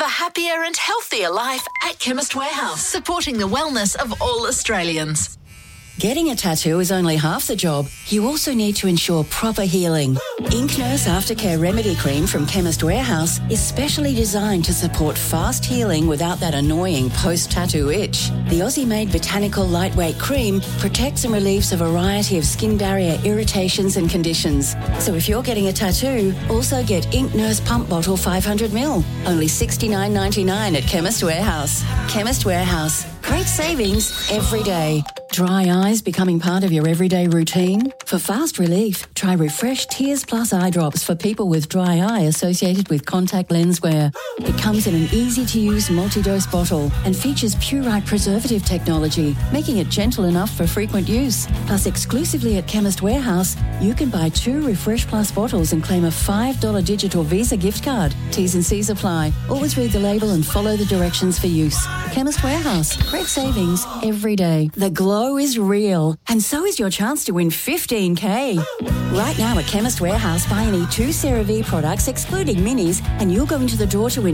Live a happier and healthier life at Chemist Warehouse, supporting the wellness of all Australians. Getting a tattoo is only half the job. You also need to ensure proper healing. Ink Nurse Aftercare Remedy Cream from Chemist Warehouse is specially designed to support fast healing without that annoying post-tattoo itch. The Aussie-made botanical lightweight cream protects and relieves a variety of skin barrier irritations and conditions. So if you're getting a tattoo, also get Ink Nurse Pump Bottle 500ml. Only $69.99 at Chemist Warehouse. Chemist Warehouse. Great savings every day. Dry eyes becoming part of your everyday routine? For fast relief, try Refresh Tears Plus eye drops for people with dry eye associated with contact lens wear. It comes in an easy-to-use multi-dose bottle and features Purite preservative technology, making it gentle enough for frequent use. Plus, exclusively at Chemist Warehouse, you can buy 2 Refresh Plus bottles and claim a $5 digital Visa gift card. T's and C's apply. Always read the label and follow the directions for use. Chemist Warehouse. Great savings every day. The glow is real, and so is your chance to win $15,000. Right now at Chemist Warehouse, buy any 2 CeraVe products, excluding minis, and you'll go into the draw to win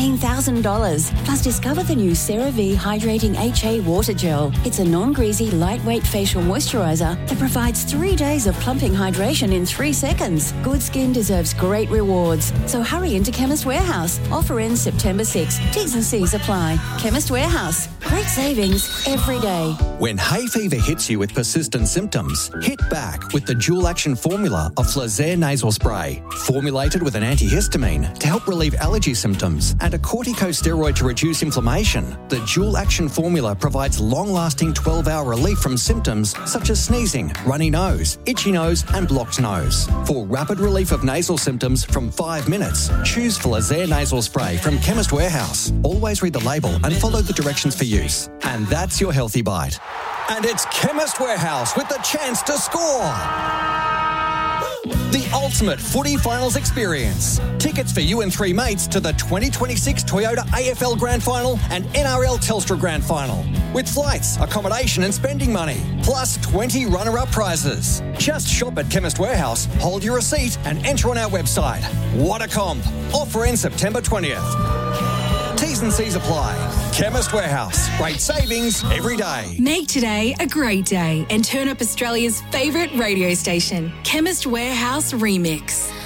$15,000. Plus, discover the new CeraVe Hydrating HA Water Gel. It's a non-greasy, lightweight facial moisturiser that provides 3 days of plumping hydration in 3 seconds. Good skin deserves great rewards, so hurry into Chemist Warehouse. Offer ends September 6. T's and C's apply. Chemist Warehouse. Great savings every day. When hay fever hits you with persistent symptoms, hit back with the dual action formula of Flazair nasal spray. Formulated with an antihistamine to help relieve allergy symptoms and a corticosteroid to reduce inflammation, the dual action formula provides long-lasting 12-hour relief from symptoms such as sneezing, runny nose, itchy nose and blocked nose. For rapid relief of nasal symptoms from 5 minutes, choose Flazair nasal spray from Chemist Warehouse. Always read the label and follow the directions for use. And that's your Healthy Bite. And it's Chemist Warehouse with the chance to score. The ultimate footy finals experience. Tickets for you and 3 mates to the 2026 Toyota AFL Grand Final and NRL Telstra Grand Final. With flights, accommodation and spending money. Plus 20 runner-up prizes. Just shop at Chemist Warehouse, hold your receipt and enter on our website. What a comp. Offer ends September 20th. T's and C's apply. Chemist Warehouse. Great savings every day. Make today a great day and turn up Australia's favourite radio station. Chemist Warehouse Remix.